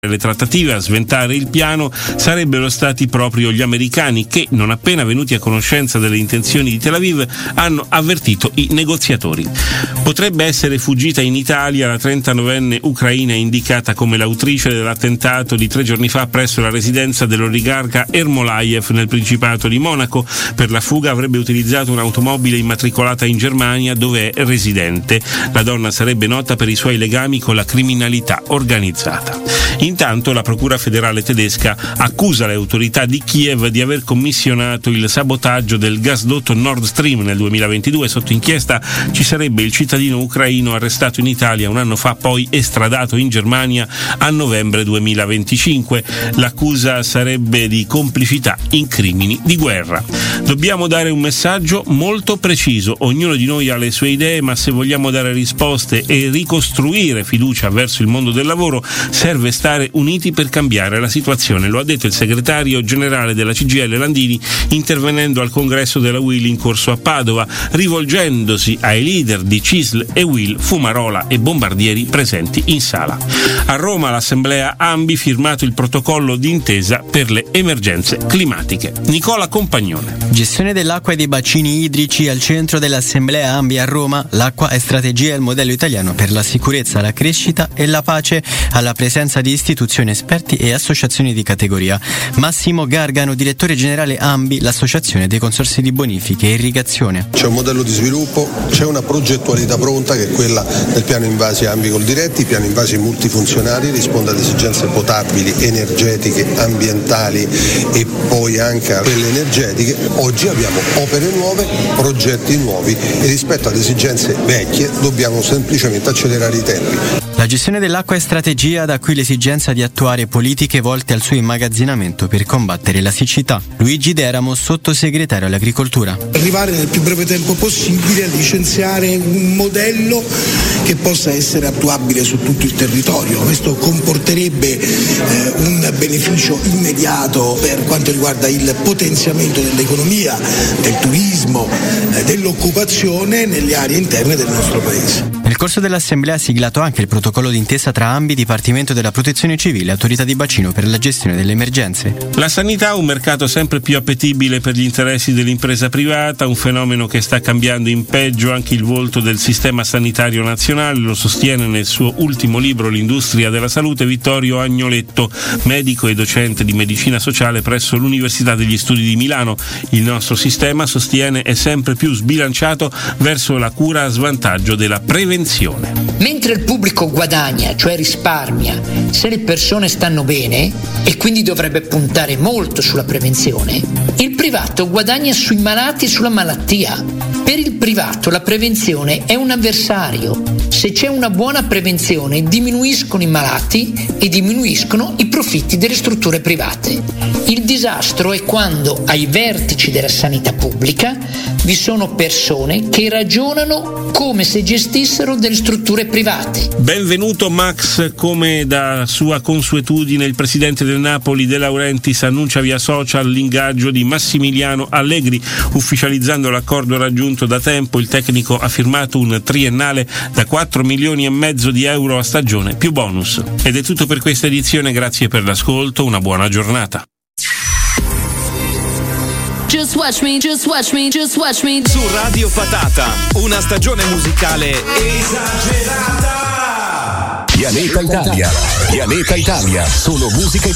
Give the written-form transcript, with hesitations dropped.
le trattative, a sventare il piano sarebbero stati proprio gli americani che, non appena venuti a conoscenza delle intenzioni di Tel Aviv, hanno avvertito i negoziatori. Potrebbe essere fuggita in Italia la 39enne ucraina indicata come l'autrice dell'attentato di 3 giorni fa presso la residenza dell'oligarca Ermolayev nel Principato di Monaco. Per la fuga avrebbe utilizzato un'automobile immatricolata in Germania, dove è residente. La donna sarebbe nota per i suoi legami con la criminalità organizzata. Intanto la Procura federale tedesca accusa le autorità di Kiev di aver commissionato il sabotaggio del gasdotto Nord Stream nel 2022. Sotto inchiesta ci sarebbe il cittadino ucraino arrestato in Italia un anno fa, poi estradato in Germania a novembre 2025. L'accusa sarebbe di complicità in crimini di guerra. Dobbiamo dare un messaggio molto preciso. Ognuno di noi ha le sue idee, ma se vogliamo dare risposte e ricostruire fiducia verso il mondo del lavoro, serve stare uniti per cambiare la situazione. Lo ha detto il segretario generale della CGIL Landini intervenendo al congresso della UIL in corso a Padova, rivolgendosi ai leader di CISL e UIL, Fumarola e Bombardieri presenti in sala. A Roma l'assemblea ANBI firmato il protocollo d'intesa per le emergenze climatiche. Nicola Compagnone. Gestione dell'acqua e dei bacini idrici al centro dell'assemblea ANBI a Roma. L'acqua è strategia e il modello italiano per la sicurezza, la crescita e la pace, alla presenza di istituzioni, esperti e associazioni di categoria. Massimo Gargano, direttore generale ANBI, l'associazione dei consorzi di bonifiche e irrigazione. C'è un modello di sviluppo, c'è una progettualità pronta che è quella del piano invasi Ambicol Diretti, piano invasi multifunzionali, risponde ad esigenze potabili, energetiche, ambientali e poi anche a quelle energetiche. Oggi abbiamo opere nuove, progetti nuovi e rispetto ad esigenze vecchie dobbiamo semplicemente accelerare i tempi. La gestione dell'acqua è strategia, da qui l'esigenza di attuare politiche volte al suo immagazzinamento per combattere la siccità. Luigi Deramo, sottosegretario all'agricoltura. Arrivare nel più breve tempo possibile a licenziare un modello che possa essere attuabile su tutto il territorio. Questo comporterebbe un beneficio immediato per quanto riguarda il potenziamento dell'economia, del turismo, dell'occupazione nelle aree interne del nostro Paese. Nel corso dell'assemblea ha siglato anche il protocollo d'intesa tra ANBI, Dipartimento della Protezione Civile e Autorità di Bacino per la gestione delle emergenze. La sanità, un mercato sempre più appetibile per gli interessi dell'impresa privata, un fenomeno che sta cambiando in peggio anche il volto del sistema sanitario nazionale, lo sostiene nel suo ultimo libro L'industria della salute Vittorio Agnoletto, medico e docente di medicina sociale presso l'Università degli Studi di Milano. Il nostro sistema, sostiene, è sempre più sbilanciato verso la cura a svantaggio della prevenzione. Mentre il pubblico guadagna, cioè risparmia, se le persone stanno bene e quindi dovrebbe puntare molto sulla prevenzione, il privato guadagna sui malati e sulla malattia. Per il privato la prevenzione è un avversario. Se c'è una buona prevenzione diminuiscono i malati e diminuiscono i profitti delle strutture private. Il disastro è quando ai vertici della sanità pubblica vi sono persone che ragionano come se gestissero delle strutture private. Benvenuto Max. Come da sua consuetudine il presidente del Napoli De Laurentiis annuncia via social l'ingaggio di Massimiliano Allegri. Ufficializzando l'accordo raggiunto da tempo, il tecnico ha firmato un triennale da 4,5 milioni di euro a stagione più bonus. Ed è tutto per questa edizione, grazie per l'ascolto, una buona giornata. Just watch me, just watch me, just watch me. Su Radio Patata, una stagione musicale esagerata. Pianeta Italia, Pianeta Italia, solo musica